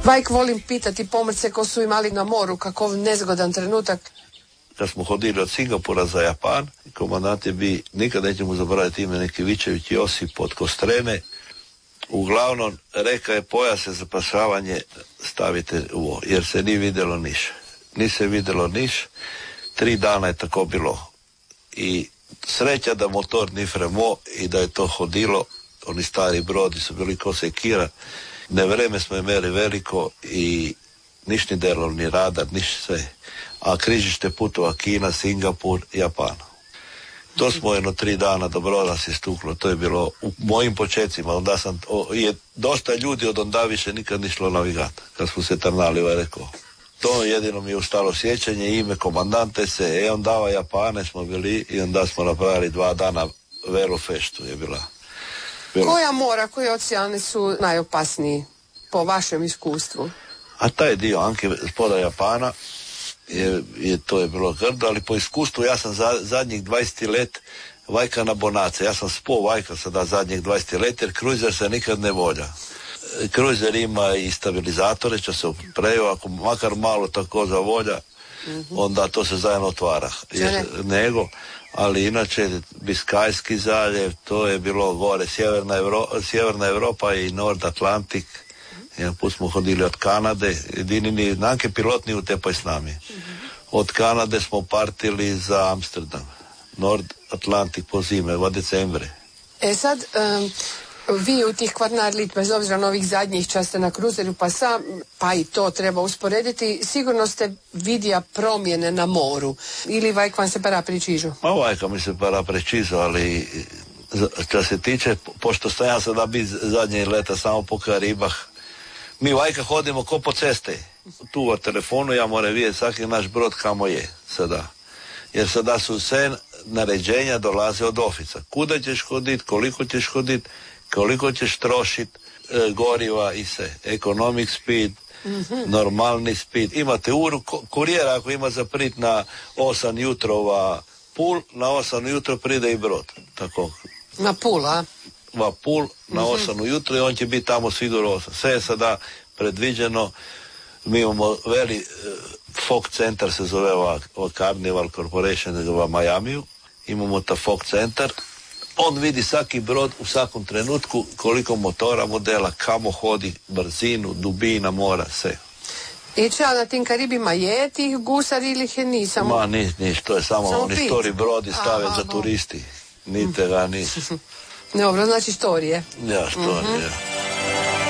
Vajk, volim pitati pomorce ko su imali na moru kakov nezgodan trenutak. Kad smo hodili od Singapura za Japan, komandant je bi, nikad nećemo zaboraviti ime, Nekivičević Josip od Kostrene. Uglavnom, reka je pojase za spašavanje stavite u ovo, jer se nije vidjelo niš. Nije se vidjelo niš, 3 dana je tako bilo. I sreća da motor ni fremo i da je to hodilo, oni stari brodi su bili ko sekira. Nevreme smo imali veliko i niš ni delo, ni radar, niš sve. A križište putova Kina, Singapur, Japan. To smo jedno 3 dana do broda se stuklo, to je bilo u mojim počecima, onda je dosta ljudi od onda više nikad ni šlo navigat, kad smo se trnali, rekao. To jedino mi je ustalo sjećanje, ime komandante se, onda Japane smo bili i onda smo napravili 2 dana velu feštu je bila. Koja mora, koji oceani su najopasniji po vašem iskustvu? A taj dio Anke spoda Japana, to je bilo grdo, ali po iskustvu ja sam zadnjih 20 let vajka na bonace. Ja sam spao vajka sada zadnjih 20 let jer kruizer se nikad ne volja. Kruizer ima i stabilizatore, će se preju, ako makar malo tako zavolja, onda to se zajedno otvara. Ali inače Biskajski zaljev, to je bilo gore, Sjeverna Europa i Nord Atlantik. Jedan put smo hodili od Kanade, jedini nanke pilotni utepaj s nami. Od Kanade smo partili za Amsterdam, Nord Atlantik po zime, v decembre. Sad, vi u tih Kvarnar-Lit, bez obzira na ovih zadnjih časte na kruzeru, pa i to treba usporediti, sigurno ste vidja promjene na moru. Ili vajk vam se para preciso? Ma vajka mi se para preciso, ali što se tiče, pošto sam ja sada bi zadnje leta samo po Karibah, mi vajka hodimo ko po ceste. Tu u telefonu ja moram vidjeti svaki naš brod kamo je sada. Jer sada su sve naređenja dolaze od ofica. Kuda ćeš hoditi, koliko ćeš trošiti goriva i sve. Economic speed, normalni speed. Imate uru, kurijera ako ima zaprit na 8 jutrova pul, na 8 jutro pride i brod. Tako. Na pul, a? Va pul na 8 ujutro i on će biti tamo sigurno 8. Sve je sada predviđeno. Mi imamo veli Fog Center se zove ova Carnival Corporation u Majamiju. Imamo ta Fog Center. On vidi svaki brod u svakom trenutku koliko motora, modela, kamo hodi, brzinu, dubina mora, sve. I če, na tim Karibima je tih gusari ili ih je nisam? Ma, niš, to je samo oni stori brodi stave za turisti. Nite ga, niš. Dobro, znači storije. Ja, storije.